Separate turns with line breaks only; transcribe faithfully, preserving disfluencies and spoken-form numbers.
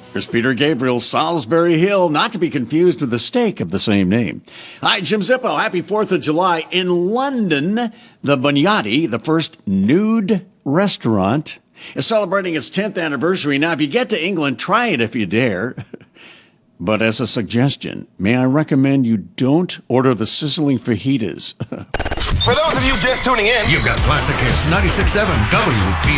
Here's Peter Gabriel, Salisbury Hill, not to be confused with the steak of the same name. Hi, Jim Zippo. Happy fourth of July. In London, the Bunyati, the first nude restaurant, is celebrating its tenth anniversary. Now, if you get to England, try it if you dare. But as a suggestion, may I recommend you don't order the sizzling fajitas.
For those of you just tuning in,
you've got Classic Hits ninety-six point seven W P